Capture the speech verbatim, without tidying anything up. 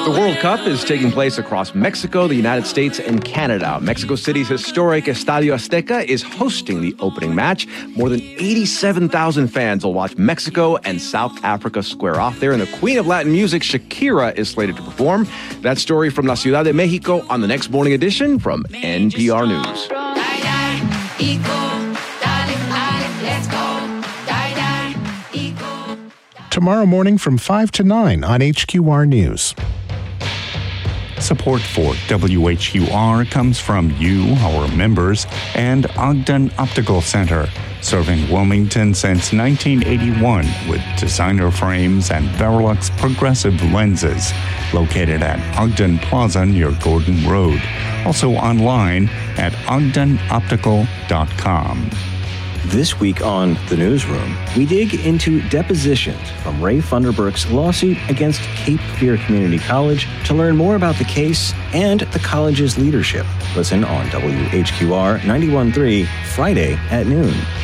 The World Cup is taking place across Mexico, the United States, and Canada. Mexico City's historic Estadio Azteca is hosting the opening match. More than eighty-seven thousand fans will watch Mexico and South Africa square off there, and the queen of Latin music, Shakira, is slated to perform. That story from La Ciudad de Mexico on the next morning edition from N P R News. Tomorrow morning from five to nine on H Q R News. Support for W H U R comes from you, our members, and Ogden Optical Center, serving Wilmington since nineteen eighty-one with designer frames and Verilux progressive lenses, located at Ogden Plaza near Gordon Road. Also online at ogden optical dot com. This week on The Newsroom, we dig into depositions from Ray Funderburk's lawsuit against Cape Fear Community College to learn more about the case and the college's leadership. Listen on W H Q R ninety-one point three Friday at noon.